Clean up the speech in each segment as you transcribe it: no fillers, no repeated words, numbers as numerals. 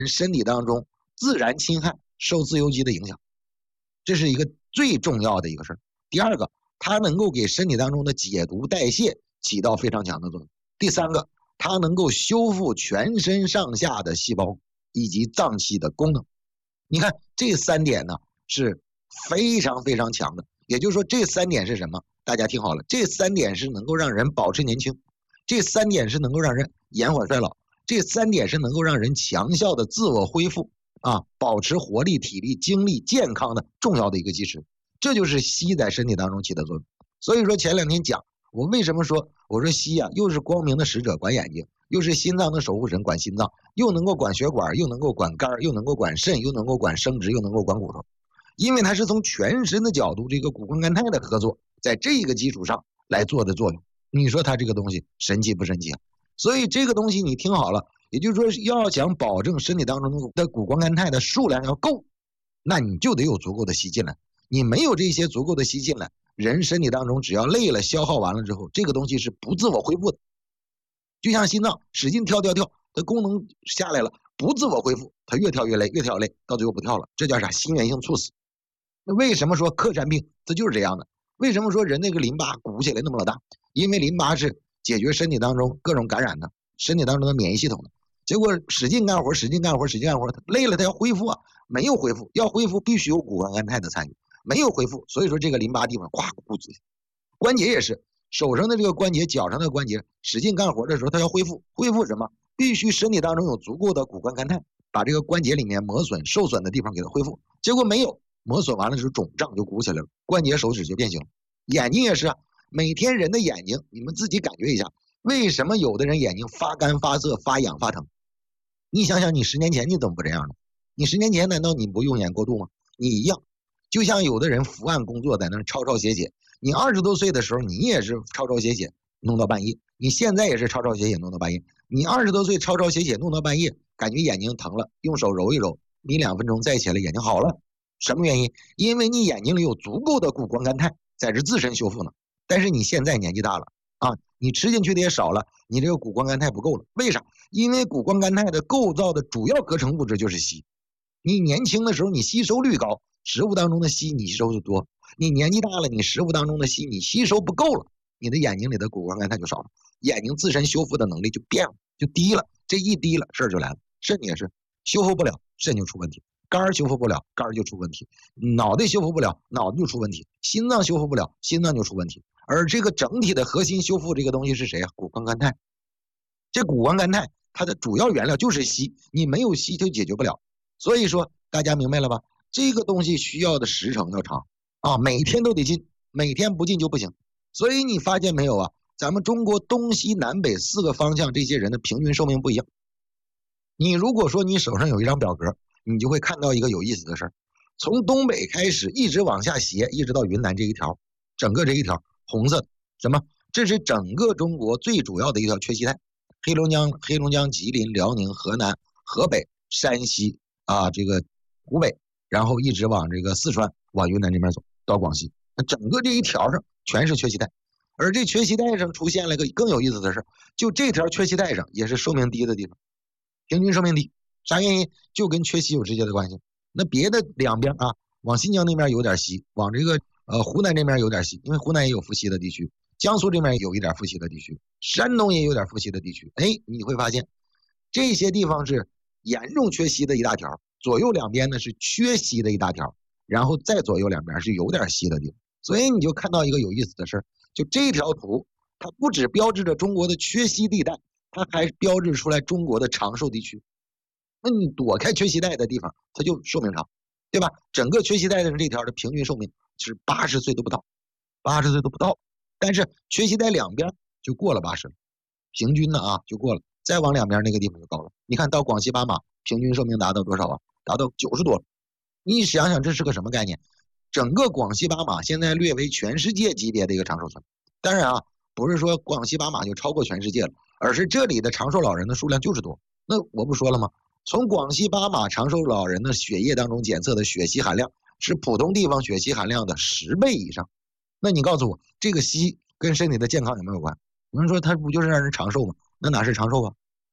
身体当中自然侵害，受自由基的影响，这是一个最重要的一个事儿。第二个，它能够给身体当中的解毒代谢起到非常强的作用。第三个，它能够修复全身上下的细胞以及脏器的功能。你看这3点呢是非常非常强的，也就是说这3点是什么？大家听好了，这3点是能够让人保持年轻，这3点是能够让人延缓衰老，这3点是能够让人强效的自我恢复保持活力、体力、精力、健康的重要的一个基石。这就是硒在身体当中起的作用。所以说前2天讲，我为什么说我说硒又是光明的使者管眼睛，又是心脏的守护神管心脏，又能够管血管，又能够管肝，又能够管肾，又能够管生殖，又能够管骨头。因为它是从全身的角度，这个谷胱甘肽的合作，在这个基础上来做的作用。你说它这个东西神奇不神奇啊？所以这个东西你听好了，也就是说要想保证身体当中的谷胱甘肽的数量要够，那你就得有足够的硒进来。你没有这些足够的硒进来，人身体当中只要累了消耗完了之后，这个东西是不自我恢复的。就像心脏使劲跳，它功能下来了，不自我恢复，它越跳越累，越跳越累，到最后不跳了，这叫啥？心源性猝死。那为什么说克山病？它就是这样的。为什么说人那个淋巴鼓起来那么老大？因为淋巴是解决身体当中各种感染的，身体当中的免疫系统的。结果使劲干活，累了它要恢复啊，没有恢复，要恢复必须有谷胱甘肽的参与，没有恢复，所以说这个淋巴地方哗鼓起来。关节也是，手上的这个关节，脚上的关节，使劲干活的时候，它要恢复，恢复什么？必须身体当中有足够的谷胱甘肽，把这个关节里面磨损、受损的地方给它恢复。结果没有，磨损完了之后肿胀就鼓起来了，关节手指就变形了。眼睛也是啊，每天人的眼睛，你们自己感觉一下，为什么有的人眼睛发干、发涩、发痒、发疼？你想想，你10年前你怎么不这样呢？你10年前难道你不用眼过度吗？你一样，就像有的人伏案工作在那抄写，你20多岁的时候你也是抄写弄到半夜，你现在也是抄写弄到半夜。你20多岁抄写弄到半夜，感觉眼睛疼了，用手揉一揉，眯2分钟再起来眼睛好了。什么原因？因为你眼睛里有足够的谷胱甘肽在这自身修复呢。但是你现在年纪大了你吃进去的也少了，你这个谷胱甘肽不够了。为啥？因为谷胱甘肽的构造的主要合成物质就是硒。你年轻的时候你吸收率高，食物当中的硒你吸收的多，你年纪大了，你食物当中的硒你吸收不够了，你的眼睛里的谷胱甘肽就少了，眼睛自身修复的能力就变了，就低了。这一低了，事儿就来了。肾也是修复不了，肾就出问题；肝修复不了，肝就出问题；脑袋修复不了，脑子就出问题；心脏修复不了，心脏就出问题。而这个整体的核心修复这个东西是谁啊？谷胱甘肽。这谷胱甘肽它的主要原料就是硒，你没有硒就解决不了。所以说大家明白了吧？这个东西需要的时程要长每天都得进，每天不进就不行。所以你发现没有啊？咱们中国东西南北4个方向这些人的平均寿命不一样。你如果说你手上有一张表格，你就会看到一个有意思的事儿，从东北开始一直往下斜，一直到云南这一条，整个这一条红色的什么？这是整个中国最主要的一条缺硒带。黑龙江、吉林、辽宁、河南、河北、山西这个湖北，然后一直往这个四川、往云南这边走到广西，那整个这一条上全是缺硒带。而这缺硒带上出现了个更有意思的事，就这条缺硒带上也是寿命低的地方，平均寿命低。啥原因？就跟缺硒有直接的关系。那别的两边往新疆那边有点硒，往这个湖南这边有点硒，因为湖南也有富硒的地区，江苏这边有一点富硒的地区，山东也有点富硒的地区。你会发现这些地方是严重缺硒的一大条，左右两边呢是缺硒的一大条，然后再左右两边是有点硒的地方。所以你就看到一个有意思的事，就这条图它不只标志着中国的缺硒地带，它还标志出来中国的长寿地区。那你躲开缺硒带的地方，它就寿命长，对吧？整个缺硒带的这条的平均寿命是80岁都不到，80岁都不到。但是缺硒带两边就过了80了，平均的就过了，再往两边那个地方就高了。你看到广西巴马平均寿命达到多少啊？达到90多了。你想想这是个什么概念？整个广西巴马现在略为全世界级别的一个长寿村。当然不是说广西巴马就超过全世界了，而是这里的长寿老人的数量就是多。那我不说了吗？从广西巴马长寿老人的血液当中检测的血硒含量是普通地方血硒含量的10倍以上。那你告诉我，这个硒跟身体的健康有没有关？有人说它不就是让人长寿吗？那哪是长寿啊？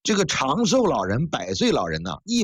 这个长寿老人、百岁老人呢，一